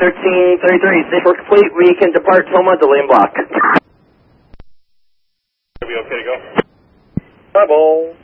1333, safe for complete. We can depart Toma, delay and block. Are we okay to go? Double.